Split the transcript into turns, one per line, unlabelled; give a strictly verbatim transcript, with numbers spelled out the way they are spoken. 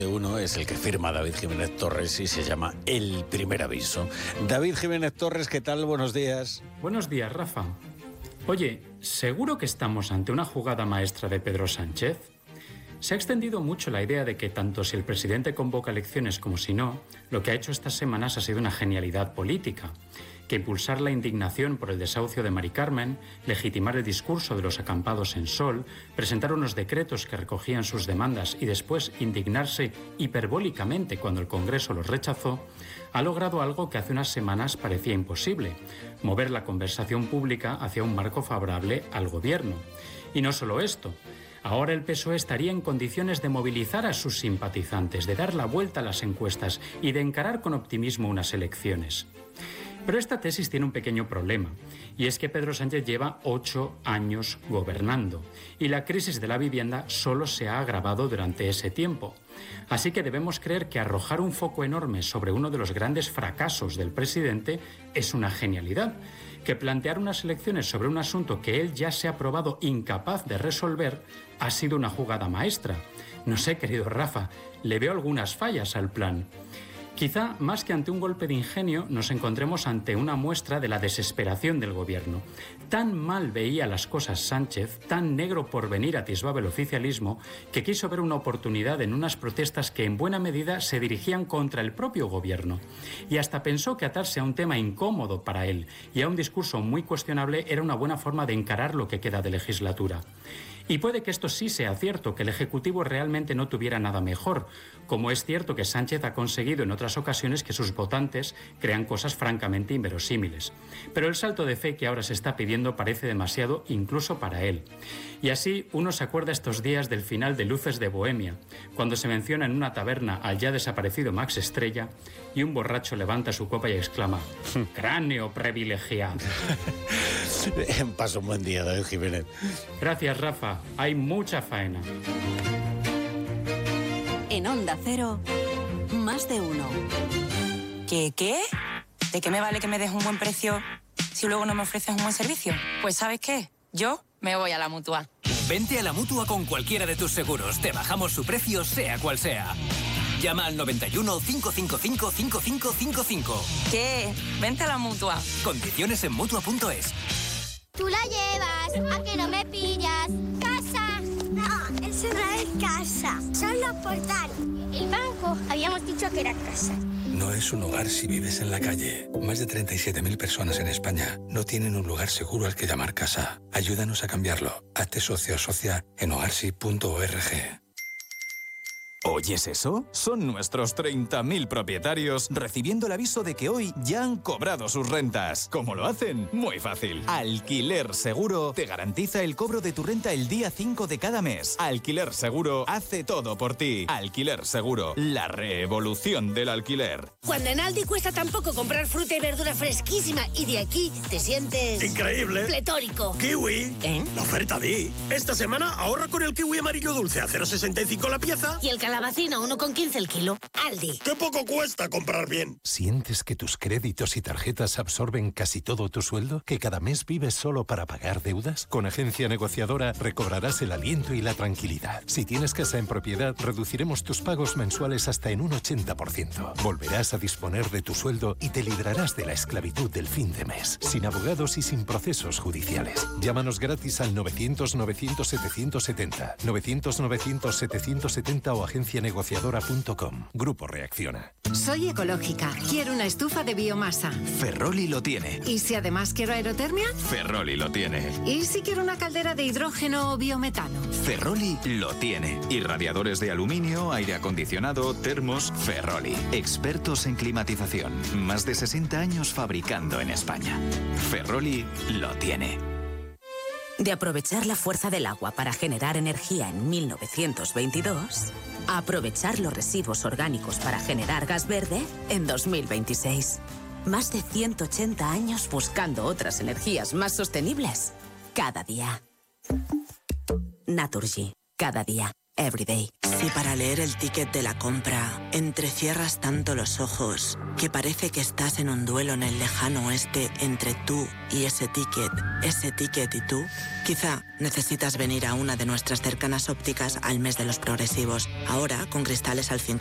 Uno es el que firma David Jiménez Torres y se llama El Primer Aviso. David Jiménez Torres, ¿qué tal? Buenos días.
Buenos días, Rafa. Oye, ¿seguro que estamos ante una jugada maestra de Pedro Sánchez? Se ha extendido mucho la idea de que tanto si el presidente convoca elecciones como si no, lo que ha hecho estas semanas ha sido una genialidad política. Que impulsar la indignación por el desahucio de Mari Carmen, legitimar el discurso de los acampados en Sol, presentar unos decretos que recogían sus demandas y después indignarse hiperbólicamente cuando el Congreso los rechazó, ha logrado algo que hace unas semanas parecía imposible: mover la conversación pública hacia un marco favorable al gobierno. Y no solo esto. Ahora el P S O E estaría en condiciones de movilizar a sus simpatizantes, de dar la vuelta a las encuestas y de encarar con optimismo unas elecciones. Pero esta tesis tiene un pequeño problema, y es que Pedro Sánchez lleva ocho años gobernando, y la crisis de la vivienda solo se ha agravado durante ese tiempo. Así que debemos creer que arrojar un foco enorme sobre uno de los grandes fracasos del presidente es una genialidad, que plantear unas elecciones sobre un asunto que él ya se ha probado incapaz de resolver ha sido una jugada maestra. No sé, querido Rafa, le veo algunas fallas al plan. Quizá, más que ante un golpe de ingenio, nos encontremos ante una muestra de la desesperación del gobierno. Tan mal veía las cosas Sánchez, tan negro por venir atisbaba el oficialismo, que quiso ver una oportunidad en unas protestas que en buena medida se dirigían contra el propio gobierno. Y hasta pensó que atarse a un tema incómodo para él y a un discurso muy cuestionable era una buena forma de encarar lo que queda de legislatura. Y puede que esto sí sea cierto, que el Ejecutivo realmente no tuviera nada mejor, como es cierto que Sánchez ha conseguido en otras ocasiones que sus votantes crean cosas francamente inverosímiles. Pero el salto de fe que ahora se está pidiendo parece demasiado incluso para él. Y así uno se acuerda estos días del final de Luces de Bohemia, cuando se menciona en una taberna al ya desaparecido Max Estrella y un borracho levanta su copa y exclama: ¡cráneo privilegiado!
Pasa un buen día, David Jiménez.
Gracias, Rafa. Hay mucha faena.
En Onda Cero, más de uno.
¿Qué, qué? ¿De qué me vale que me des un buen precio si luego no me ofreces un buen servicio? Pues ¿sabes qué? Yo me voy a la Mutua.
Vente a la Mutua con cualquiera de tus seguros. Te bajamos su precio, sea cual sea. Llama al noventa y uno, cinco cinco cinco, cinco cinco cinco cinco.
¿Qué? Vente a la Mutua.
Condiciones en Mutua punto es.
Tú la llevas, a que no me pillas. ¡Casa! No, eso no es casa, son los portales. El banco, habíamos dicho que era casa.
No es un hogar si vives en la calle. Más de treinta y siete mil personas en España no tienen un lugar seguro al que llamar casa. Ayúdanos a cambiarlo. Hazte socio o socia en hogarsi punto org.
¿Oyes eso? Son nuestros treinta mil propietarios recibiendo el aviso de que hoy ya han cobrado sus rentas. ¿Cómo lo hacen? Muy fácil. Alquiler Seguro te garantiza el cobro de tu renta el día cinco de cada mes. Alquiler Seguro hace todo por ti. Alquiler Seguro, la revolución del alquiler.
Cuando en Aldi cuesta tan poco comprar fruta y verdura fresquísima y de aquí te sientes...
¡increíble!
¡Pletórico!
¡Kiwi!
¿Eh?
La oferta Di. Esta semana ahorra con el kiwi amarillo dulce a cero coma sesenta y cinco la pieza.
Y el calabacín a uno coma quince el kilo. Aldi.
¡Qué poco cuesta comprar bien!
¿Sientes que tus créditos y tarjetas absorben casi todo tu sueldo? ¿Que cada mes vives solo para pagar deudas? Con Agencia Negociadora recobrarás el aliento y la tranquilidad. Si tienes casa en propiedad, reduciremos tus pagos mensuales hasta en un ochenta por ciento. Volverás a disponer de tu sueldo y te librarás de la esclavitud del fin de mes, sin abogados y sin procesos judiciales. Llámanos gratis al novecientos, novecientos, setecientos setenta, novecientos, novecientos, setecientos setenta o agencia negociadora punto com. Grupo Reacciona.
Soy ecológica. Quiero una estufa de biomasa.
Ferroli lo tiene.
¿Y si además quiero aerotermia?
Ferroli lo tiene.
¿Y si quiero una caldera de hidrógeno o biometano?
Ferroli lo tiene. Y radiadores de aluminio, aire acondicionado, termos, Ferroli. Expertos en climatización. Más de sesenta años fabricando en España. Ferroli lo tiene.
De aprovechar la fuerza del agua para generar energía en mil novecientos veintidós, a aprovechar los residuos orgánicos para generar gas verde en dos mil veintiséis. Más de ciento ochenta años buscando otras energías más sostenibles cada día. Naturgy, cada día everyday.
Si para leer el ticket de la compra entrecierras tanto los ojos que parece que estás en un duelo en el lejano oeste entre tú y ese ticket, ese ticket y tú, quizá necesitas venir a una de nuestras cercanas ópticas al mes de los progresivos. Ahora con cristales al cincuenta.